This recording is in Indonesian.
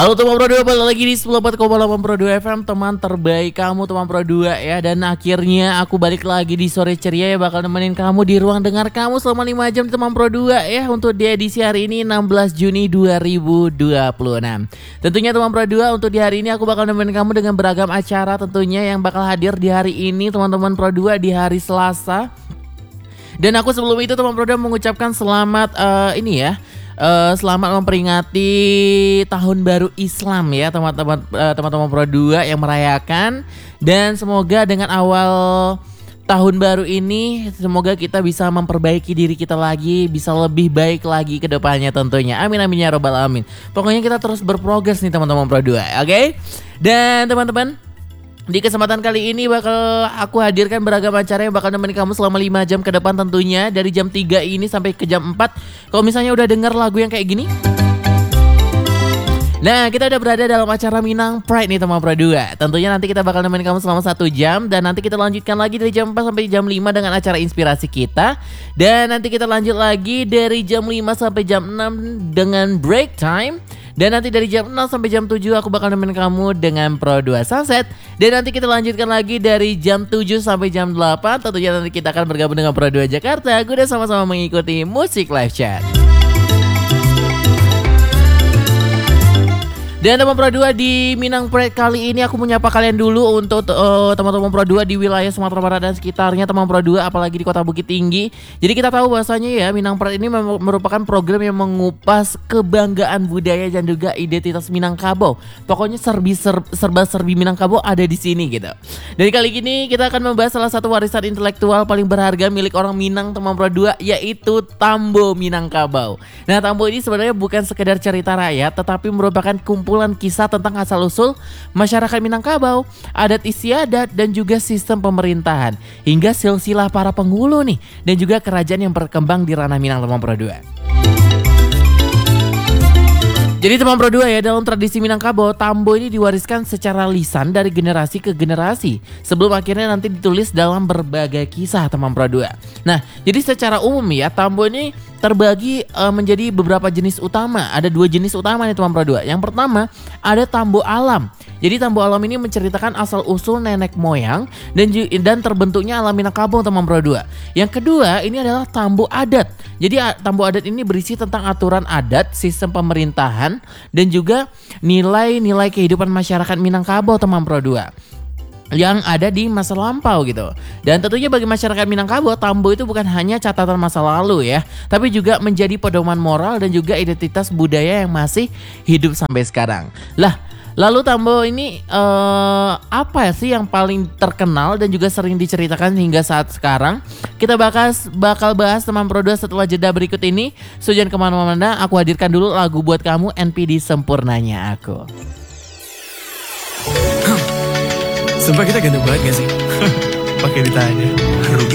Halo teman Pro 2, balik lagi di 94,8 Pro 2 FM, teman terbaik kamu teman Pro 2 ya. Dan akhirnya aku balik lagi di sore ceria ya, bakal nemenin kamu di ruang dengar kamu selama 5 jam teman Pro 2 ya. Untuk di edisi hari ini 16 Juni 2026. Tentunya teman Pro 2, untuk di hari ini aku bakal nemenin kamu dengan beragam acara tentunya yang bakal hadir di hari ini teman-teman Pro 2 di hari Selasa. Dan aku sebelum itu teman Pro 2 mengucapkan selamat selamat memperingati tahun baru Islam ya teman-teman Pro 2 yang merayakan. Dan semoga dengan awal tahun baru ini semoga kita bisa memperbaiki diri kita lagi, bisa lebih baik lagi ke depannya tentunya. Amin amin ya robbal alamin. Pokoknya kita terus berprogres nih teman-teman Pro 2, oke? Dan teman-teman, di kesempatan kali ini bakal aku hadirkan beragam acara yang bakal nemenin kamu selama 5 jam ke depan tentunya. Dari jam 3 ini sampai ke jam 4. Kalau misalnya udah denger lagu yang kayak gini, nah kita udah berada dalam acara Minang Pride nih teman Pro 2. Tentunya nanti kita bakal nemenin kamu selama 1 jam. Dan nanti kita lanjutkan lagi dari jam 4 sampai jam 5 dengan acara inspirasi kita. Dan nanti kita lanjut lagi dari jam 5 sampai jam 6 dengan break time. Dan nanti dari jam 6 sampai jam 7 aku bakal nemenin kamu dengan Pro 2 Sunset. Dan nanti kita lanjutkan lagi dari jam 7 sampai jam 8. Tentunya nanti kita akan bergabung dengan Pro 2 Jakarta. Gue udah sama-sama mengikuti musik live chat. Dan teman Pro 2, di Minang Pride kali ini aku menyapa kalian dulu untuk teman-teman Pro 2 di wilayah Sumatera Barat dan sekitarnya teman Pro 2, apalagi di Kota Bukit Tinggi. Jadi kita tahu bahwasanya ya Minang Pride ini merupakan program yang mengupas kebanggaan budaya dan juga identitas Minangkabau. Pokoknya serba-serbi Minangkabau ada di sini gitu. Dan kali ini kita akan membahas salah satu warisan intelektual paling berharga milik orang Minang teman Pro 2, yaitu Tambo Minangkabau. Nah, Tambo ini sebenarnya bukan sekedar cerita rakyat, tetapi merupakan kumpulan kisah tentang asal-usul masyarakat Minangkabau, adat istiadat dan juga sistem pemerintahan, hingga silsilah para penghulu nih, dan juga kerajaan yang berkembang di ranah Minang teman Pro 2. Jadi teman Pro 2 ya, dalam tradisi Minangkabau, Tambo ini diwariskan secara lisan dari generasi ke generasi sebelum akhirnya nanti ditulis dalam berbagai kisah teman Pro 2. Nah, jadi secara umum ya, Tambo ini terbagi menjadi beberapa jenis utama. Ada 2 jenis utama nih teman Pro 2. Yang pertama, ada Tambo alam. Jadi Tambo alam ini menceritakan asal usul nenek moyang dan terbentuknya alam Minangkabau teman Pro 2. Yang kedua, ini adalah Tambo adat. Jadi Tambo adat ini berisi tentang aturan adat, sistem pemerintahan dan juga nilai-nilai kehidupan masyarakat Minangkabau teman Pro 2 yang ada di masa lampau gitu. Dan tentunya bagi masyarakat Minangkabau, Tambo itu bukan hanya catatan masa lalu ya, tapi juga menjadi pedoman moral dan juga identitas budaya yang masih hidup sampai sekarang. Lalu Tambo ini apa sih yang paling terkenal dan juga sering diceritakan hingga saat sekarang? Kita bakal bahas teman Pro 2 setelah jeda berikut ini. So jangan kemana-mana, aku hadirkan dulu lagu buat kamu, NPD Sempurnanya Aku. Sumpah kita ganteng banget gak sih? Pakai ditanya.